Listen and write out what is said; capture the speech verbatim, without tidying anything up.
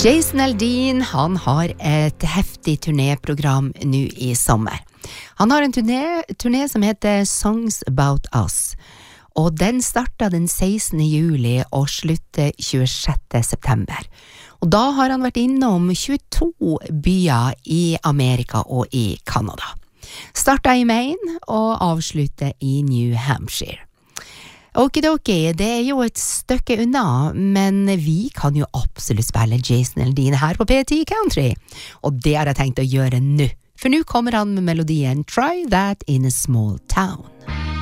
Jason Aldean, han har et heftig turnéprogram nu i sommer. Han har en turné, turné som heter Songs About Us, og den startet den sekstende juli og slutter tjuesjette september. Og da har han vært innom tjueto byer i Amerika og i Kanada. Startet i Maine og avsluttet i New Hampshire. Okidoki, det er jo et stykke unna, men vi kan jo absolutt spille Jason Aldean her på P ti Country, og det har jeg tenkt å gjøre nå. For nå kommer han med melodien Try That in a Small Town.